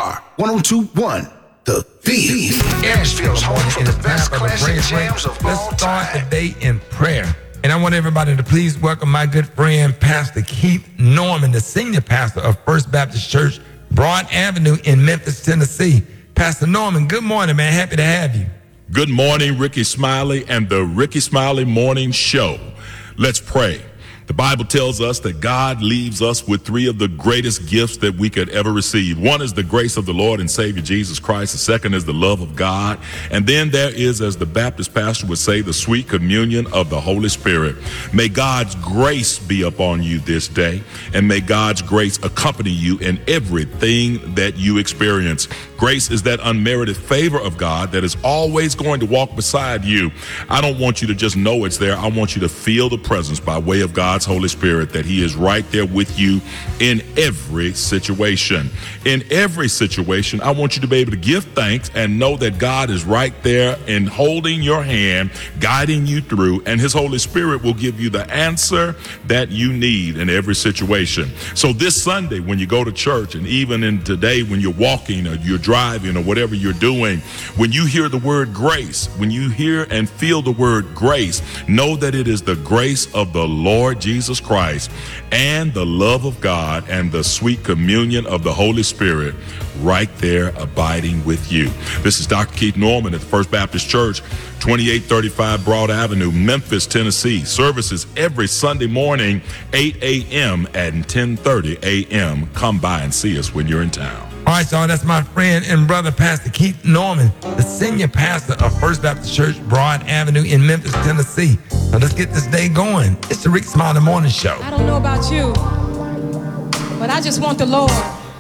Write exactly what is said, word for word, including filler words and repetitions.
R one oh two point one, The Beat. Evansville's home for the best classic jams of all time. Let's start the day in prayer. And I want everybody to please welcome my good friend, Pastor Keith Norman, the senior pastor of First Baptist Church, Broad Avenue in Memphis, Tennessee. Pastor Norman, good morning, man. Happy to have you. Good morning, Ricky Smiley and the Ricky Smiley Morning Show. Let's pray. The Bible tells us that God leaves us with three of the greatest gifts that we could ever receive. One is the grace of the Lord and Savior Jesus Christ. The second is the love of God. And then there is, as the Baptist pastor would say, the sweet communion of the Holy Spirit. May God's grace be upon you this day, and may God's grace accompany you in everything that you experience. Grace is that unmerited favor of God that is always going to walk beside you. I don't want you to just know it's there. I want you to feel the presence by way of God's Holy Spirit, that he is right there with you in every situation. In every situation, I want you to be able to give thanks and know that God is right there and holding your hand, guiding you through, and his Holy Spirit will give you the answer that you need in every situation. So this Sunday, when you go to church, and even in today when you're walking or you're driving or whatever you're doing, when you hear the word grace, when you hear and feel the word grace, know that it is the grace of the Lord Jesus Christ and the love of God and the sweet communion of the Holy Spirit right there abiding with you. This is Doctor Keith Norman at the First Baptist Church, twenty-eight thirty-five Broad Avenue, Memphis, Tennessee. Services every Sunday morning, eight a.m. and ten thirty a.m. Come by and see us when you're in town. All right, y'all, that's my friend and brother, Pastor Keith Norman, the senior pastor of First Baptist Church, Broad Avenue in Memphis, Tennessee. Now let's get this day going. It's the Rick Smiley Morning Show. I don't know about you, but I just want the Lord